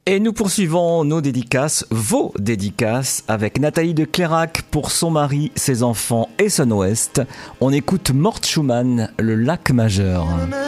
Et nous poursuivons nos dédicaces, vos dédicaces, avec Nathalie de Clérac pour son mari, ses enfants et son ouest. On écoute Mort Schumann, le lac majeur.